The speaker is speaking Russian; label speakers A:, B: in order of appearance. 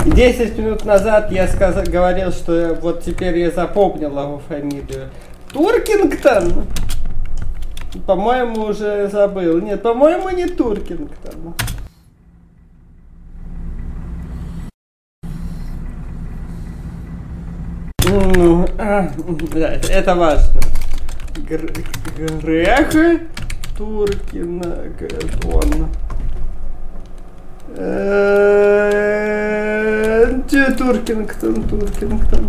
A: 10 минут назад я говорил, что вот теперь я запомнил его фамилию. Туркингтон? По-моему, уже забыл. Нет, по-моему, не Туркингтон. Да, это важно. Грех Туркингтон. Туркингтон.